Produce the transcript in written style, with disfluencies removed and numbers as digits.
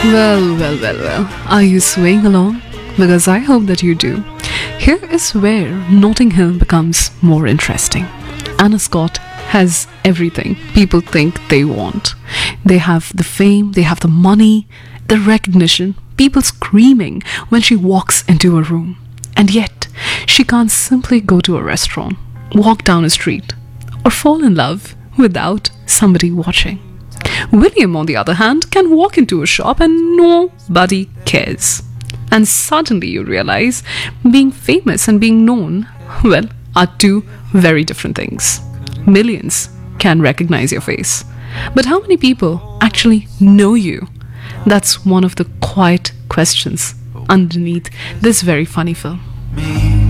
Well. Are you swaying along? Because I hope that you do. Here is where Notting Hill becomes more interesting. Anna Scott has everything people think they want. They have the fame, they have the money, the recognition, people screaming when she walks into a room. And yet, she can't simply go to a restaurant, walk down a street, or fall in love without somebody watching. William, on the other hand, can walk into a shop and nobody cares. And suddenly you realize being famous and being known, well, are two very different things. Millions can recognize your face. But how many people actually know you? That's one of the quiet questions underneath this very funny film.